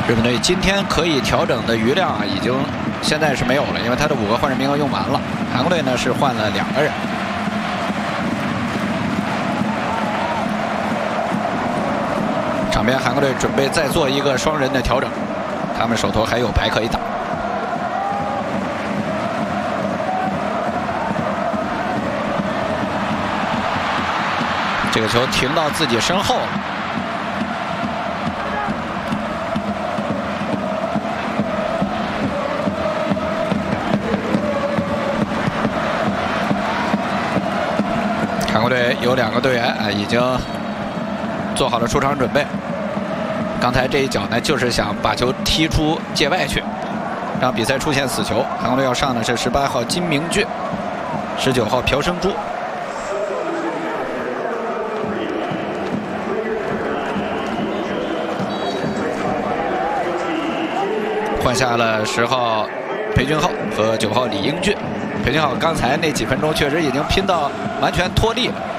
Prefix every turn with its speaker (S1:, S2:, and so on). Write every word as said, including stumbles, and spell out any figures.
S1: 日本队今天可以调整的余量啊，已经现在是没有了，因为他的五个换人名额用完了。韩国队呢是换了两个人。场边韩国队准备再做一个双人的调整，他们手头还有牌可以打。这个球停到自己身后了。 韩国队有两个队员啊，已经做好了出场准备。刚才这一脚呢，就是想把球踢出界外去，让比赛出现死球。韩国队要上的是十八号金明俊，十九号朴生洙。换下了十号裴俊浩和九号李英俊。裴俊浩刚才那几分钟确实已经拼到完全脱力了。